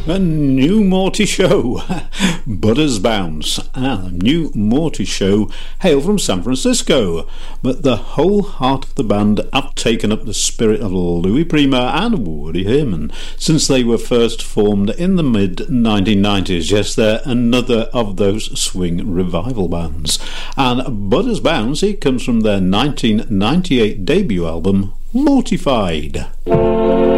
A new Morty show, Butters Bounce, and a new Morty show hail from San Francisco, but the whole heart of the band have taken up the spirit of Louis Prima and Woody Herman since they were first formed in the mid-1990s. Yes, they're another of those swing revival bands, and Butters Bounce, it comes from their 1998 debut album, Mortified.